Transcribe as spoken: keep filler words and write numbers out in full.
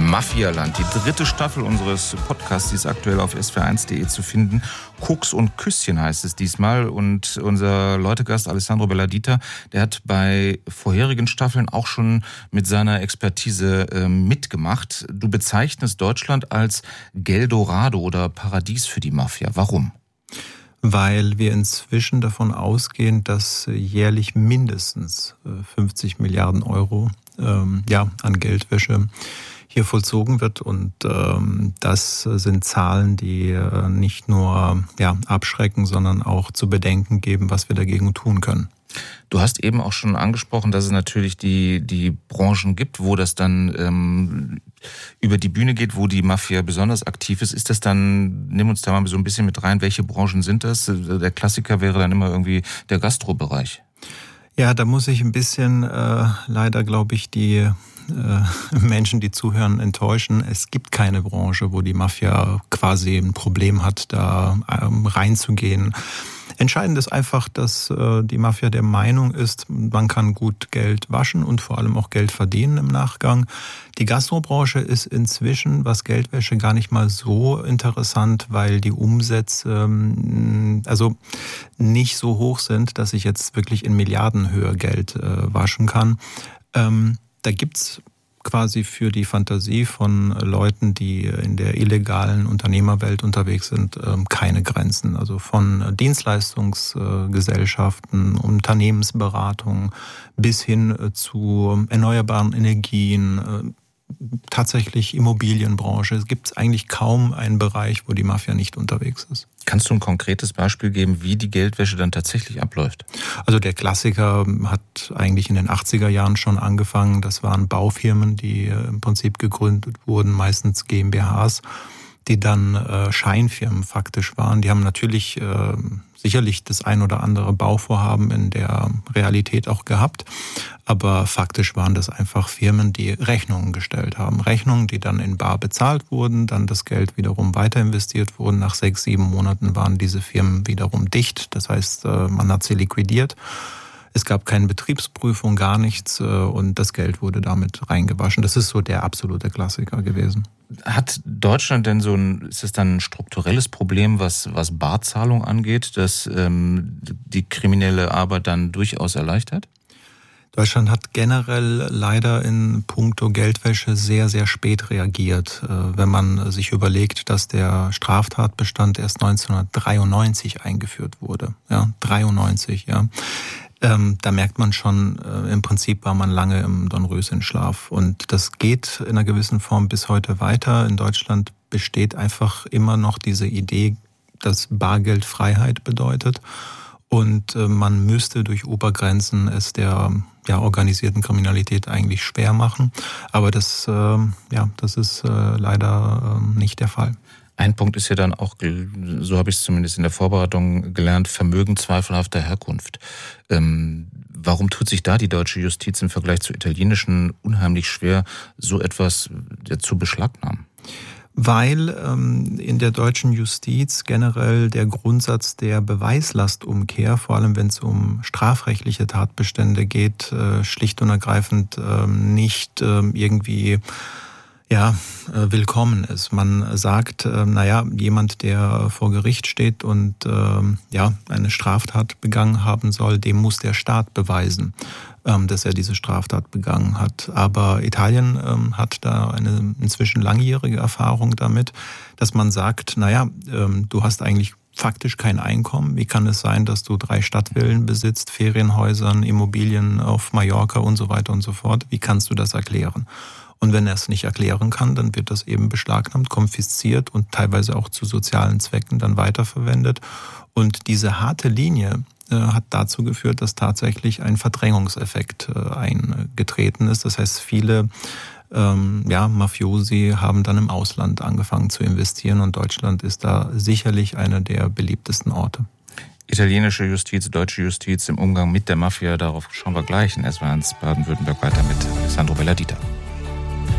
Mafialand. Die dritte Staffel unseres Podcasts, die ist aktuell auf S W R eins punkt de zu finden. Koks und Küsschen heißt es diesmal. Und unser Leutegast Alessandro Belladita, der hat bei vorherigen Staffeln auch schon mit seiner Expertise äh, mitgemacht. Du bezeichnest Deutschland als Geldorado oder Paradies für die Mafia. Warum? Weil wir inzwischen davon ausgehen, dass jährlich mindestens fünfzig Milliarden Euro ähm, ja, an Geldwäsche hier vollzogen wird. Und ähm, das sind Zahlen, die äh, nicht nur ja, abschrecken, sondern auch zu bedenken geben, was wir dagegen tun können. Du hast eben auch schon angesprochen, dass es natürlich die, die Branchen gibt, wo das dann ähm, über die Bühne geht, wo die Mafia besonders aktiv ist. Ist das dann, nimm uns da mal so ein bisschen mit rein, welche Branchen sind das? Der Klassiker wäre dann immer irgendwie der Gastrobereich. Ja, da muss ich ein bisschen äh, leider, glaube ich, die äh, Menschen, die zuhören, enttäuschen. Es gibt keine Branche, wo die Mafia quasi ein Problem hat, da ähm, reinzugehen. Entscheidend ist einfach, dass äh, die Mafia der Meinung ist, man kann gut Geld waschen und vor allem auch Geld verdienen im Nachgang. Die Gastrobranche ist inzwischen, was Geldwäsche, gar nicht mal so interessant, weil die Umsätze ähm, also nicht so hoch sind, dass ich jetzt wirklich in Milliardenhöhe Geld äh, waschen kann. Ähm, da gibt's quasi für die Fantasie von Leuten, die in der illegalen Unternehmerwelt unterwegs sind, keine Grenzen. Also von Dienstleistungsgesellschaften, Unternehmensberatung bis hin zu erneuerbaren Energien, tatsächlich Immobilienbranche. Es gibt eigentlich kaum einen Bereich, wo die Mafia nicht unterwegs ist. Kannst du ein konkretes Beispiel geben, wie die Geldwäsche dann tatsächlich abläuft? Also der Klassiker hat eigentlich in den achtziger Jahren schon angefangen. Das waren Baufirmen, die im Prinzip gegründet wurden, meistens GmbHs, die dann äh, Scheinfirmen faktisch waren. Die haben natürlich äh, sicherlich das ein oder andere Bauvorhaben in der Realität auch gehabt, aber faktisch waren das einfach Firmen, die Rechnungen gestellt haben. Rechnungen, die dann in bar bezahlt wurden, dann das Geld wiederum weiter investiert wurden. Nach sechs, sieben Monaten waren diese Firmen wiederum dicht. Das heißt, äh, man hat sie liquidiert. Es gab keine Betriebsprüfung, gar nichts und das Geld wurde damit reingewaschen. Das ist so der absolute Klassiker gewesen. Hat Deutschland denn so ein, ist das dann ein strukturelles Problem, was, was Barzahlung angeht, das ähm, die kriminelle Arbeit dann durchaus erleichtert? Deutschland hat generell leider in puncto Geldwäsche sehr, sehr spät reagiert. Wenn man sich überlegt, dass der Straftatbestand erst neunzehnhundertdreiundneunzig eingeführt wurde. Ja, dreiundneunzig, ja. Ähm, da merkt man schon, äh, im Prinzip war man lange im Dornröschenschlaf. Und das geht in einer gewissen Form bis heute weiter. In Deutschland besteht einfach immer noch diese Idee, dass Bargeld Freiheit bedeutet. Und äh, man müsste durch Obergrenzen es der ja, organisierten Kriminalität eigentlich schwer machen. Aber das, äh, ja, das ist äh, leider äh, nicht der Fall. Ein Punkt ist ja dann auch, so habe ich es zumindest in der Vorbereitung gelernt, Vermögen zweifelhafter Herkunft. Ähm, warum tut sich da die deutsche Justiz im Vergleich zur italienischen unheimlich schwer, so etwas ja, zu beschlagnahmen? Weil ähm, in der deutschen Justiz generell der Grundsatz der Beweislastumkehr, vor allem wenn es um strafrechtliche Tatbestände geht, äh, schlicht und ergreifend äh, nicht äh, irgendwie ja, willkommen ist. Man sagt, naja, jemand, der vor Gericht steht und ja, eine Straftat begangen haben soll, dem muss der Staat beweisen, dass er diese Straftat begangen hat. Aber Italien hat da eine inzwischen langjährige Erfahrung damit, dass man sagt, naja, du hast eigentlich faktisch kein Einkommen. Wie kann es sein, dass du drei Stadtvillen besitzt, Ferienhäusern, Immobilien auf Mallorca und so weiter und so fort? Wie kannst du das erklären? Und wenn er es nicht erklären kann, dann wird das eben beschlagnahmt, konfisziert und teilweise auch zu sozialen Zwecken dann weiterverwendet. Und diese harte Linie äh, hat dazu geführt, dass tatsächlich ein Verdrängungseffekt äh, eingetreten ist. Das heißt, viele ähm, ja, Mafiosi haben dann im Ausland angefangen zu investieren und Deutschland ist da sicherlich einer der beliebtesten Orte. Italienische Justiz, deutsche Justiz im Umgang mit der Mafia, darauf schauen wir gleich in S W R eins Baden-Württemberg weiter mit Alessandro Belladita.